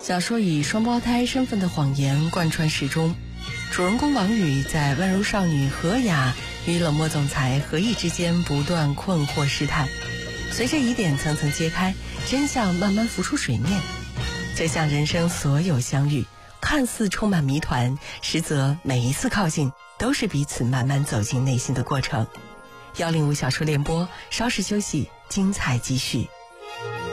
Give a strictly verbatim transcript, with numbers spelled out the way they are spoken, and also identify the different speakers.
Speaker 1: 小说以双胞胎身份的谎言贯穿始终，主人公王宇在温柔少女何雅与冷漠总裁何毅之间不断困惑试探，随着疑点层层揭开，真相慢慢浮出水面。就像人生所有相遇，看似充满谜团，实则每一次靠近都是彼此慢慢走进内心的过程。幺零五小说联播，稍事休息，精彩继续。